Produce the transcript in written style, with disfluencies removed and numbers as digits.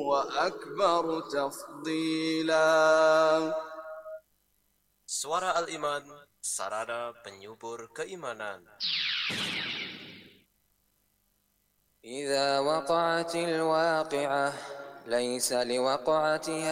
وأكبر تفضيلا. Suara Al-Iman, sarana penyubur keimanan. إذا وقعت الواقعة ليس لوقعتها